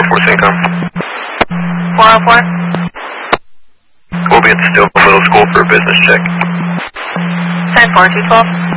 404 Syncom. 404? We'll be at the Stillville Middle School for a business check. 10-4, 212.